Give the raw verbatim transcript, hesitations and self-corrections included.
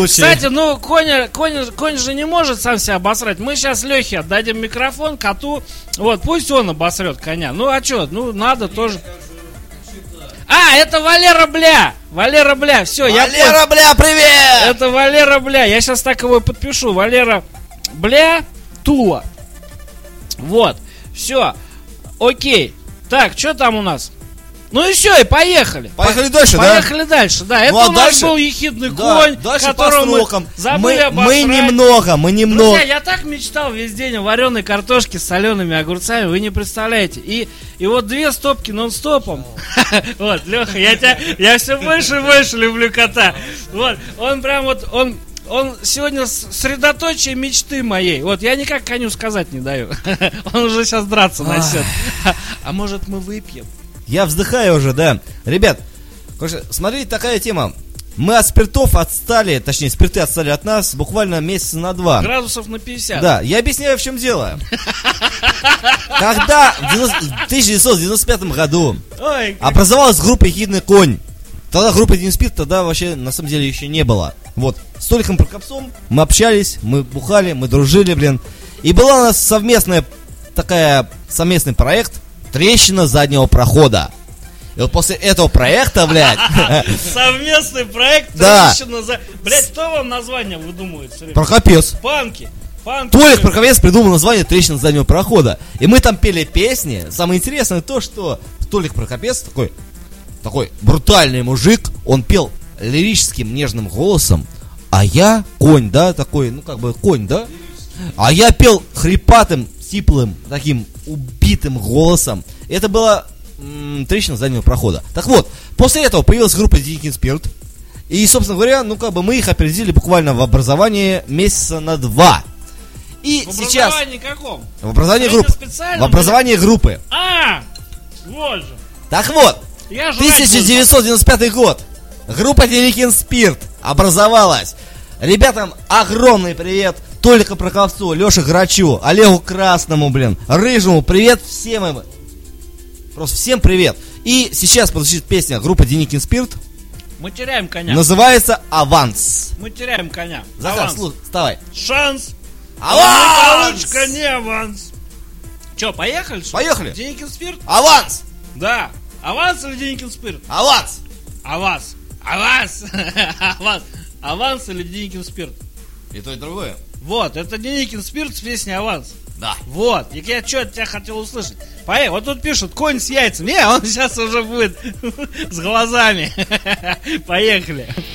случае. Кстати, ну, Коня, Коня, Коня же не может сам себя обосрать. Мы сейчас Лехе отдадим микрофон, коту. Вот, пусть он обосрет коня. Ну, а что, ну, надо тоже. А, это Валера Бля! Валера Бля, все, я понял. Валера Бля, привет! Это Валера Бля, я сейчас так его и подпишу. Валера Бля, Тула. Вот, все, окей. Так, что там у нас? Ну и все, и поехали. Поехали дальше, да? Поехали дальше, да. Это Ну, а у нас дальше? был ехидный Да, конь, дальше которого по срокам. мы забыли Мы, обосрать. мы немного, мы немного. Друзья, я так мечтал весь день о вареной картошке с солеными огурцами, вы не представляете. И, и вот две стопки нон-стопом. Вот, Леха, я тебя, я все больше и больше люблю кота. Вот, он прям вот, он... Он сегодня средоточие мечты моей. Вот, я никак коню сказать не даю. Он уже сейчас драться начнет. А может, мы выпьем? Я вздыхаю уже, да. Ребят, короче, смотрите, такая тема. Мы от спиртов отстали, точнее, спирты отстали от нас буквально месяца на два. Градусов на пятьдесят. Да, я объясняю, в чем дело. Когда в тысяча девятьсот девяносто пятом году Ой, образовалась группа «Ехидный конь», тогда группы «Ехидный спирт» тогда вообще, на самом деле, еще не было. Вот, с Толиком Прокопцом мы общались, мы бухали, мы дружили, блин. И была у нас совместная такая, совместный проект «Трещина заднего прохода». И вот после этого проекта, блядь... совместный проект Да. «Трещина за...» Блядь, кто вам название выдумывает? Все время? Прокопец. Панки. Панки. Толик Прокопец придумал название «Трещина заднего прохода». И мы там пели песни. Самое интересное то, что Толик Прокопец такой, такой брутальный мужик, он пел лирическим нежным голосом, а я конь, да, такой, ну как бы конь, да? А я пел хрипатым, сиплым, таким убитым голосом. Это было м- трещина заднего прохода. Так вот, после этого появилась группа «Ехидный спирт». И, собственно говоря, ну как бы мы их опередили буквально в образовании месяца на два. И В сейчас... образовании каком? В образовании Это группы. специально, В образовании группы. А, вот же. Так вот, Я же тысяча девятьсот девяносто пятый год. Группа «Ехидный спирт» образовалась. Ребятам огромный привет. Толику Прокопцу, Леше Грачу, Олегу Красному, блин, Рыжему, привет всем им. Просто всем привет. И сейчас прозвучит песня группы «Ехидный спирт». Мы теряем коня. Называется «Аванс». Мы теряем коня. Захар, Аванс. слушай, вставай. Шанс. Аванс! Получка не аванс. Че, поехали? Что? Поехали. Ехидный спирт? Аванс! Да. Аванс или Ехидный спирт? Аванс! Аванс. Аванс. Аванс. Аванс или Ехидный спирт? И то, и другое. Вот, это Ехидный спирт с песней «Аванс». Да. Вот, и я что от тебя хотел услышать. Поехали, вот тут пишут, конь с яйцами. Не, он сейчас уже будет с глазами. Поехали.